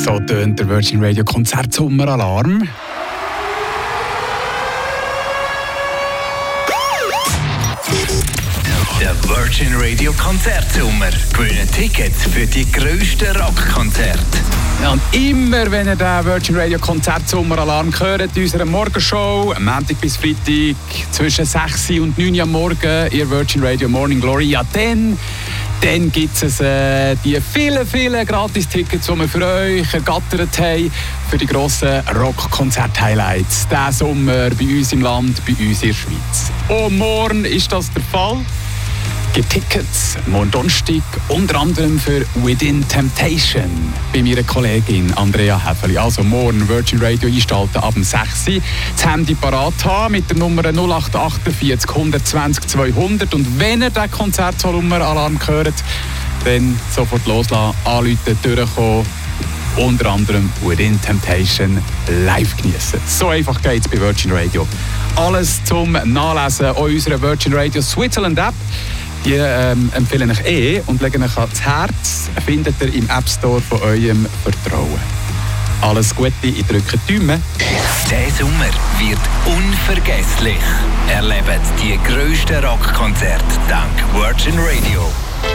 So tönt der Virgin Radio Konzertsommeralarm. Der Virgin Radio Konzertsommer. Gewinnen Tickets für die grössten Rockkonzerte. Ja, und immer, wenn ihr den Virgin Radio Konzertsommeralarm hört, in unserer Morgenshow, Montag bis Freitag, zwischen 6 und 9 Uhr am Morgen, ihr Virgin Radio Morning Glory, ja dann gibt es die vielen Gratis-Tickets, die wir für euch ergattert haben, für die grossen Rock-Konzert-Highlights. Diesen Sommer bei uns im Land, bei uns in der Schweiz. Und morgen ist das der Fall. Es gibt Tickets, morgen Donnerstag, unter anderem für Within Temptation bei meiner Kollegin Andrea Häfeli. Also morgen Virgin Radio einschalten ab 6 Uhr. Das Handy parat haben mit der Nummer 0848 120 200. Und wenn ihr den Konzertsommeralarm hört, dann sofort loslassen, anrufen, durchkommen. Unter anderem Within Temptation live genießen. So einfach geht's bei Virgin Radio. Alles zum Nachlesen an unserer Virgin Radio Switzerland App. Die empfehlen euch und legen euch ans Herz. Findet ihr im App Store von eurem Vertrauen. Alles Gute, ich drücke die Daumen. Der Sommer wird unvergesslich. Erlebt die grössten Rockkonzerte dank Virgin Radio.